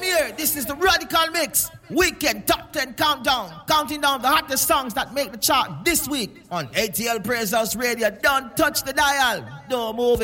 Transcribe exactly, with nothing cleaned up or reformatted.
I'm here. This is the Radical Mix Weekend Top ten Countdown. Counting down the hottest songs that make the chart this week on A T L Praise House Radio. Don't touch the dial. Don't move it.